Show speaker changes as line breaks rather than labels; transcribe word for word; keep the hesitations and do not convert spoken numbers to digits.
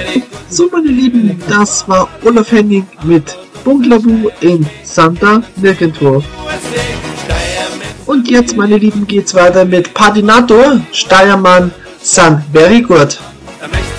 So, meine Lieben, das war Olaf Henning mit Bungalow in Santa Nirgendwo. Und jetzt, meine Lieben, geht's weiter mit Padinato, Steiermann, San Very Good.